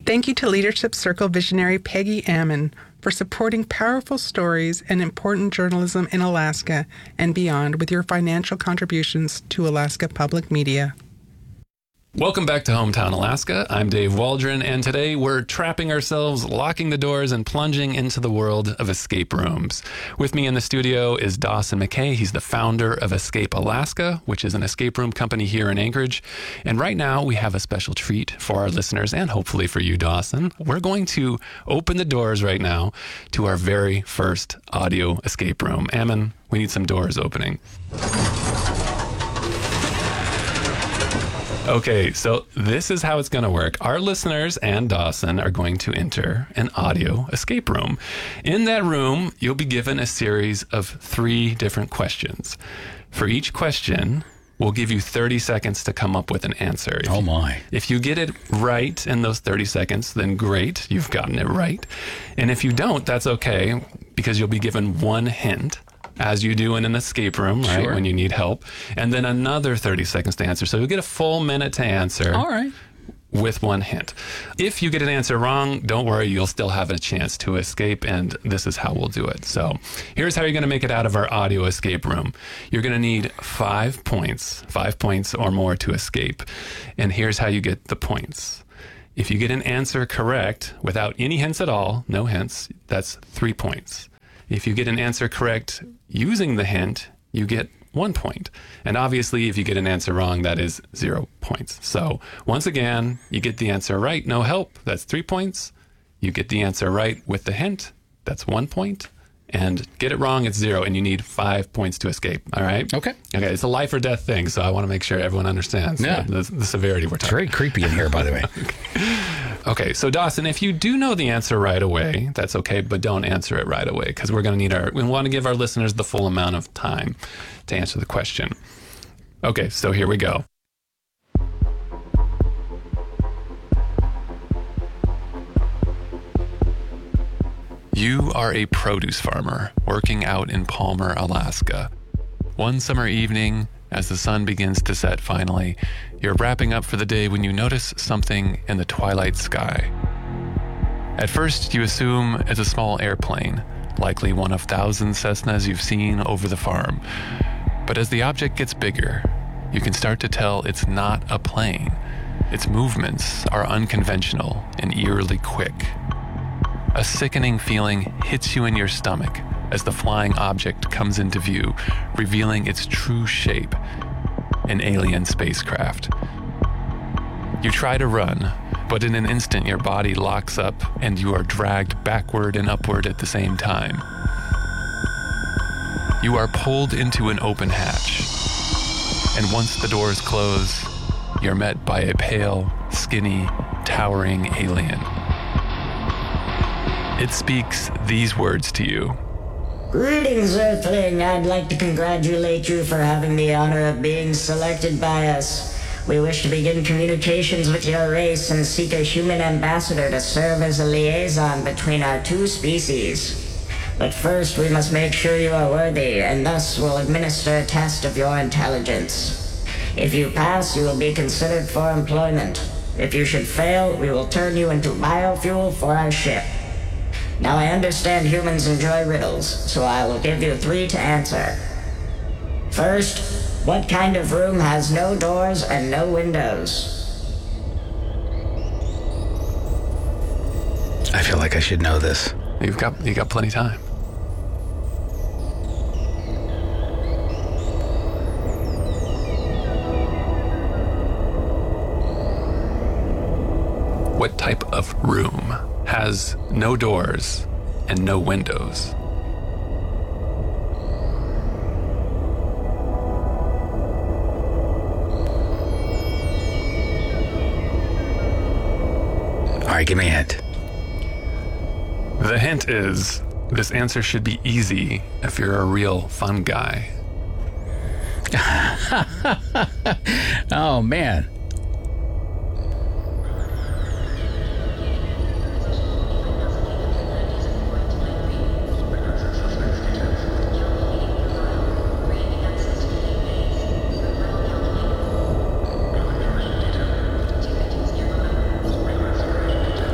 Thank you to Leadership Circle visionary Peggy Ammon for supporting powerful stories and important journalism in Alaska and beyond with your financial contributions to Alaska Public Media. Welcome back to Hometown Alaska. I'm Dave Waldron, and today we're trapping ourselves, locking the doors, and plunging into the world of escape rooms. With me in the studio is Dawson McKay. He's the founder of Escape Alaska, which is an escape room company here in Anchorage. And right now we have a special treat for our listeners and hopefully for you, Dawson. We're going to open the doors right now to our very first audio escape room. Ammon, we need some doors opening. Okay, so this is how it's going to work. Our listeners and Dawson are going to enter an audio escape room. In that room, you'll be given a series of 3 different questions. For each question, we'll give you 30 seconds to come up with an answer. If you get it right in those 30 seconds, then great, you've gotten it right. And if you don't, that's okay, because you'll be given 1 hint, as you do in an escape room, right? Sure. When you need help. And then another 30 seconds to answer. So you'll get a full minute to answer. All right. With 1 hint. If you get an answer wrong, don't worry, you'll still have a chance to escape, and this is how we'll do it. So here's how you're going to make it out of our audio escape room. You're going to need 5 points or more to escape. And here's how you get the points. If you get an answer correct without any hints at all, no hints, that's 3 points. If you get an answer correct using the hint, you get 1 point. And obviously, if you get an answer wrong, that is 0 points. So once again, you get the answer right, no help, that's 3 points. You get the answer right with the hint, that's 1 point. And get it wrong, it's 0, and you need 5 points to escape. All right? Okay. It's a life or death thing, so I want to make sure everyone understands the severity we're talking about. It's very creepy in here, by the way. Okay, so Dawson, if you do know the answer right away, that's okay, but don't answer it right away, because we want to give our listeners the full amount of time to answer the question. Okay, so here we go. You are a produce farmer working out in Palmer, Alaska. One summer evening, as the sun begins to set finally, you're wrapping up for the day when you notice something in the twilight sky. At first, you assume it's a small airplane, likely one of thousands Cessnas you've seen over the farm. But as the object gets bigger, you can start to tell it's not a plane. Its movements are unconventional and eerily quick. A sickening feeling hits you in your stomach as the flying object comes into view, revealing its true shape, an alien spacecraft. You try to run, but in an instant your body locks up and you are dragged backward and upward at the same time. You are pulled into an open hatch, and once the doors close, you're met by a pale, skinny, towering alien. It speaks these words to you. Greetings, Earthling. I'd like to congratulate you for having the honor of being selected by us. We wish to begin communications with your race and seek a human ambassador to serve as a liaison between our 2 species. But first, we must make sure you are worthy, and thus will administer a test of your intelligence. If you pass, you will be considered for employment. If you should fail, we will turn you into biofuel for our ship. Now, I understand humans enjoy riddles, so I will give you 3 to answer. First, what kind of room has no doors and no windows? I feel like I should know this. You got plenty of time. What type of room has no doors and no windows? All right, give me a hint. The hint is, this answer should be easy if you're a real fun guy. Oh, man.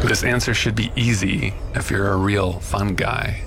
This answer should be easy if you're a real fun guy.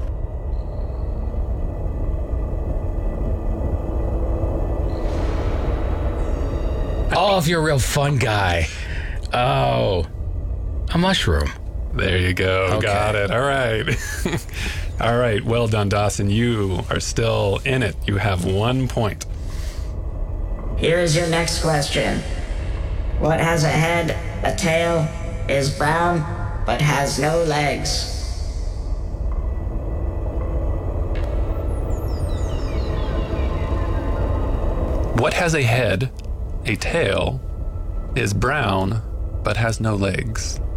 Oh, if you're a real fun guy. Oh, a mushroom. There you go. Okay. Got it. All right. All right. Well done, Dawson. You are still in it. You have 1 point. Here is your next question. What has a head, a tail, is brown, but has no legs? What has a head, a tail, is brown, but has no legs?